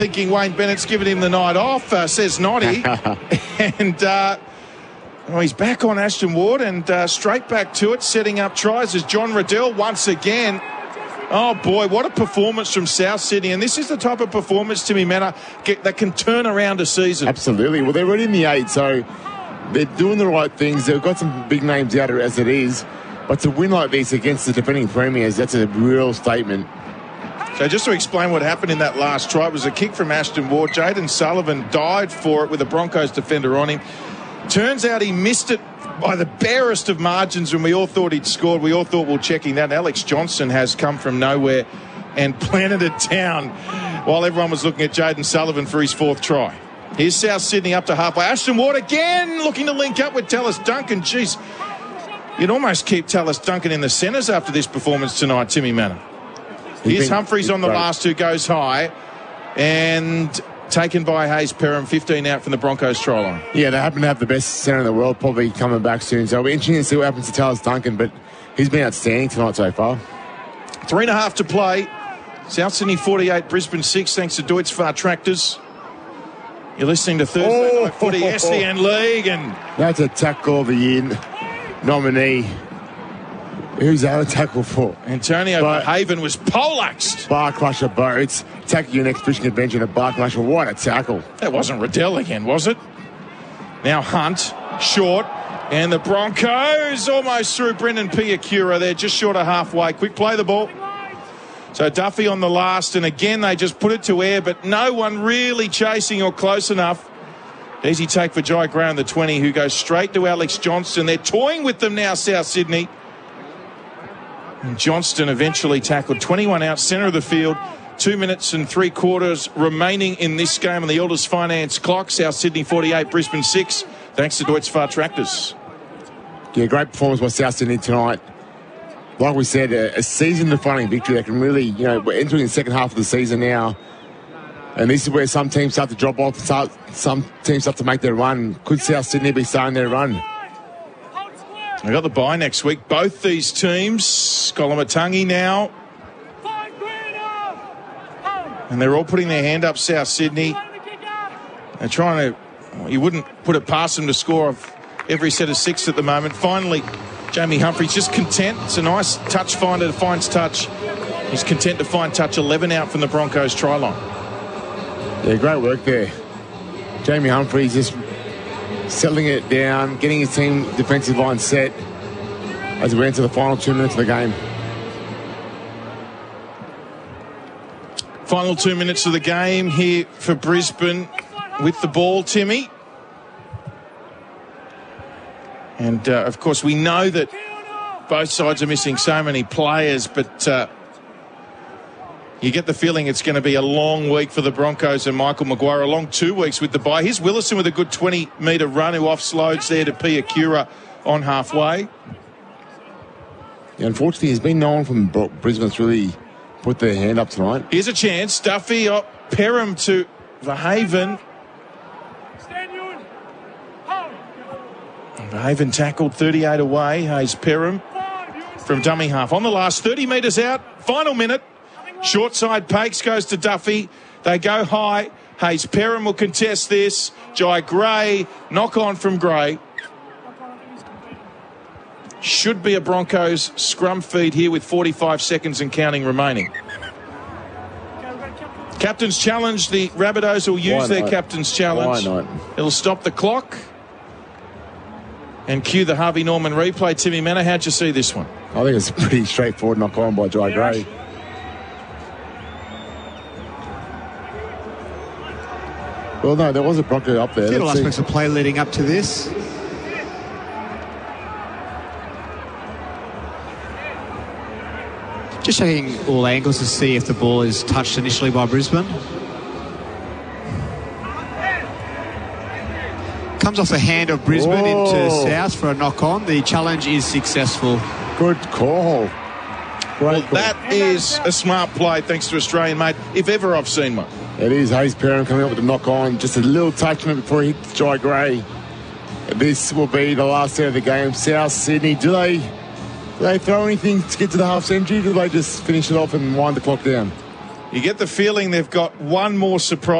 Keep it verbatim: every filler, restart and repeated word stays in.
thinking Wayne Bennett's given him the night off, uh, says Noddy. and uh, well, he's back on Ashton Ward and uh, straight back to it, setting up tries as John Riddell once again. Oh, boy, what a performance from South Sydney. And this is the type of performance, Timmy Manor, get, that can turn around a season. Absolutely. Well, they're already in the eight, so they're doing the right things. They've got some big names out as it is. But to win like this against the defending premiers, that's a real statement. So just to explain what happened in that last try, it was a kick from Ashton Ward. Jaden Sullivan died for it with a Broncos defender on him. Turns out he missed it by the barest of margins when we all thought he'd scored. We all thought we were checking that. Alex Johnson has come from nowhere and planted it down while everyone was looking at Jaden Sullivan for his fourth try. Here's South Sydney up to halfway. Ashton Ward again looking to link up with Tallis Duncan. Jeez, you'd almost keep Tallis Duncan in the centres after this performance tonight, Timmy Manor. Here's Humphreys on the last two, goes high, and taken by Hayes Perham, fifteen out from the Broncos try line. Yeah, they happen to have the best centre in the world, probably coming back soon. So it'll be interesting to see what happens to Tallis Duncan, but he's been outstanding tonight so far. Three and a half to play. South Sydney forty-eight, Brisbane six, thanks to Deutz Far Tractors. You're listening to Thursday oh, Night Footy, oh, oh, S E N League, and that's a tackle of the year nominee. Who's that a tackle for? Antonio but, Haven was poleaxed. Bar crusher, bar. It's tackle your next fishing adventure, a bar crusher. What a tackle. That wasn't Riddell again, was it? Now Hunt, short, and the Broncos almost through Brendan Piakura there, just short of halfway. Quick play the ball. So Duffy on the last, and again they just put it to air, but no one really chasing or close enough. Easy take for Jai Gray on the twenty, who goes straight to Alex Johnston. They're toying with them now, South Sydney. And Johnston eventually tackled. twenty-one out, centre of the field. Two minutes and three quarters remaining in this game on the Elders Finance clock. South Sydney forty-eight, Brisbane six. Thanks to Deutz Far Tractors. Yeah, great performance by South Sydney tonight. Like we said, a, a season-defining victory that can really, you know, we're entering the second half of the season now. And this is where some teams start to drop off, start, some teams start to make their run. Could South Sydney be starting their run? We've got the bye next week. Both these teams, Scolomatangi now. And they're all putting their hand up, South Sydney. They're trying to, well, you wouldn't put it past them to score of every set of six at the moment. Finally, Jamie Humphries just content. It's a nice touch finder that finds touch. He's content to find touch eleven out from the Broncos try line. Yeah, great work there. Jamie Humphries just settling it down, getting his team defensive line set as we enter the final two minutes of the game. Final two minutes of the game here for Brisbane with the ball, Timmy. And, uh, of course, we know that both sides are missing so many players, but uh, you get the feeling it's going to be a long week for the Broncos and Michael Maguire, a long two weeks with the bye. Here's Willison with a good twenty-metre run who offloads there to Piakura on halfway. Yeah, unfortunately, there's been no one from Brisbane that's really put their hand up tonight. Here's a chance. Duffy, oh, Perham to Verhaven. Verhaven tackled thirty-eight away. Hayes Perham from dummy half. On the last, thirty metres out. Final minute. Short side Pakes goes to Duffy. They go high. Hayes Perham will contest this. Jai Gray, knock on from Gray. Should be a Broncos scrum feed here with forty-five seconds and counting remaining. Captain's challenge. The Rabbitohs will use their captain's challenge. Why not? It'll stop the clock. And cue the Harvey Norman replay. Timmy Manor, how'd you see this one? I think it's a pretty straightforward knock on by Jai Gray. Well, no, there was a Bronco up there. Little aspects of play leading up to this. Just checking all angles to see if the ball is touched initially by Brisbane. Comes off the hand of Brisbane Whoa. into South for a knock-on. The challenge is successful. Good call. Great Well, call. that is a smart play, thanks to Australian mate, if ever I've seen one. It is Hayes Perham coming up with the knock-on. Just a little touch on it before he hits Jai Gray. This will be the last set of the game. South Sydney, do they, do they throw anything to get to the half century? Do they just finish it off and wind the clock down? You get the feeling they've got one more surprise.